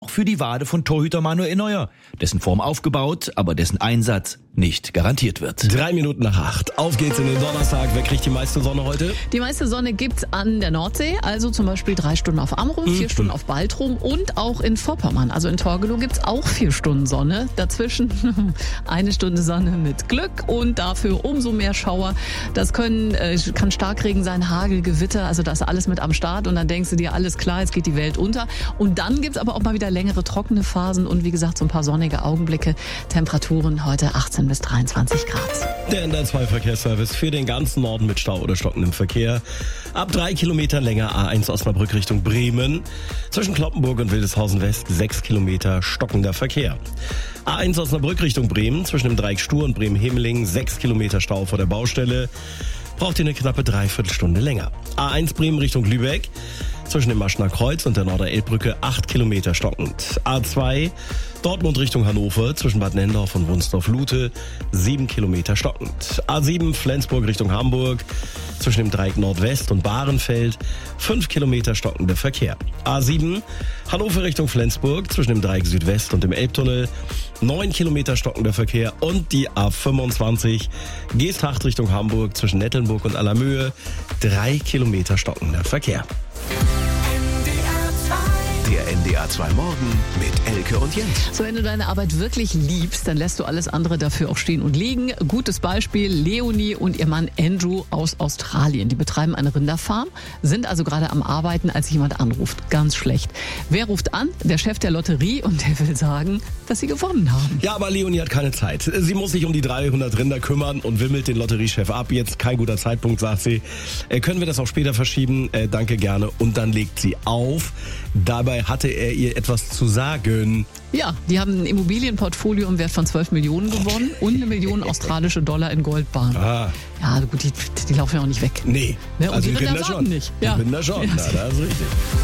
auch für die Wade von Torhüter Manuel Neuer. Dessen Form aufgebaut, aber dessen Einsatz nicht garantiert wird. 3 Minuten nach 8. Auf geht's in den Donnerstag. Wer kriegt die meiste Sonne heute? Die meiste Sonne gibt's an der Nordsee, also zum Beispiel 3 Stunden auf Amrum, 4 Stunden auf Baltrum und auch in Vorpommern. Also in Torgelow gibt's auch 4 Stunden Sonne. Dazwischen 1 Stunde Sonne mit Glück und dafür umso mehr Schauer. Das kann Starkregen sein, Hagel, Gewitter, also das ist alles mit am Start und dann denkst du dir, alles klar, jetzt geht die Welt unter. Und dann gibt's aber auch mal wieder längere trockene Phasen und wie gesagt so ein paar sonnige Augenblicke. Temperaturen heute 18 bis 23 Grad. Der NDR 2 Verkehrsservice für den ganzen Norden mit Stau oder stockendem Verkehr. Ab 3 Kilometer länger A1 Osnabrück Richtung Bremen. Zwischen Kloppenburg und Wildeshausen West 6 Kilometer stockender Verkehr. A1 Osnabrück Richtung Bremen. Zwischen dem Dreieck Stur und Bremen-Hemeling 6 Kilometer Stau vor der Baustelle. Braucht ihr eine knappe Dreiviertelstunde länger. A1 Bremen Richtung Lübeck. Zwischen dem Maschner Kreuz und der Norder-Elbbrücke 8 Kilometer stockend. A2 Dortmund Richtung Hannover zwischen Bad Nendorf und Wunsdorf-Lute 7 Kilometer stockend. A7 Flensburg Richtung Hamburg zwischen dem Dreieck Nordwest und Bahrenfeld 5 Kilometer stockender Verkehr. A7 Hannover Richtung Flensburg zwischen dem Dreieck Südwest und dem Elbtunnel 9 Kilometer stockender Verkehr und die A25 Geesthacht Richtung Hamburg zwischen Nettelnburg und Allermöhe 3 Kilometer stockender Verkehr. Der NDR 2 Morgen mit Elke und Jens. So, wenn du deine Arbeit wirklich liebst, dann lässt du alles andere dafür auch stehen und liegen. Gutes Beispiel, Leonie und ihr Mann Andrew aus Australien. Die betreiben eine Rinderfarm, sind also gerade am Arbeiten, als jemand anruft. Ganz schlecht. Wer ruft an? Der Chef der Lotterie und der will sagen, dass sie gewonnen haben. Ja, aber Leonie hat keine Zeit. Sie muss sich um die 300 Rinder kümmern und wimmelt den Lotteriechef ab. Jetzt kein guter Zeitpunkt, sagt sie. Können wir das auch später verschieben? Danke, gerne. Und dann legt sie auf. Dabei hatte er ihr etwas zu sagen. Ja, die haben ein Immobilienportfolio im Wert von 12 Millionen gewonnen und 1 Million australische Dollar in Goldbarren. Ah. Ja, gut, die laufen ja auch nicht weg. Nee. Ne? Und also die Rinder schon. warten nicht. Ja. Die Rinder schon, Ja. Na, das ist richtig.